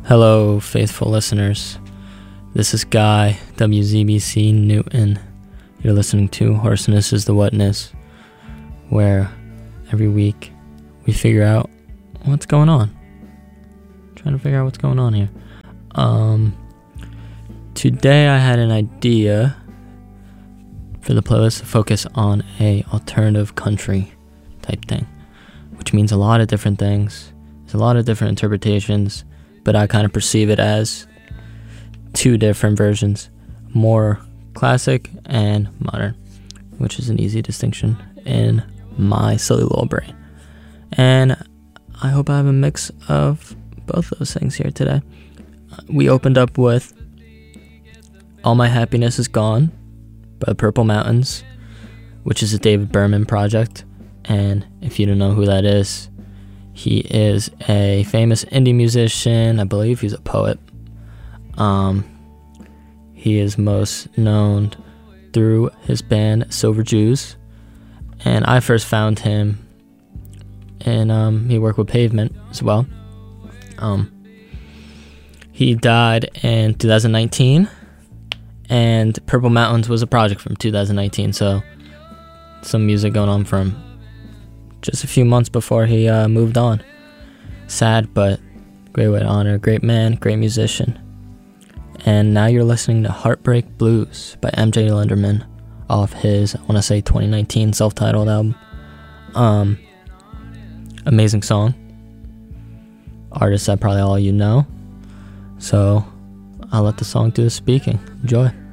Hello, faithful listeners. This is Guy, WZBC Newton. You're listening to Hoarseness is the Wetness, where every week we figure out what's going on. Trying to figure out what's going on here. Today I had an idea for the playlist to focus on a alternative country type thing, which means a lot of different things. There's a lot of different interpretations, but I kind of perceive it as two different versions, more classic and modern, which is an easy distinction in my silly little brain. And I hope I have a mix of both those things here today. We opened up with All My Happiness Is Gone by the Purple Mountains, which is a David Berman project. And if you don't know who that is, he is a famous indie musician. I believe he's a poet. He is most known through his band Silver Jews. And I first found him and he worked with Pavement as well. He died in 2019, and Purple Mountains was a project from 2019, so some music going on from just a few months before he moved on. Sad, but great way to honor a great man, great musician. And now you're listening to Heartbreak Blues by MJ Lenderman off his, I want to say, 2019 self-titled album. Amazing song. Artist that probably all you know. So I'll let the song do the speaking. Enjoy.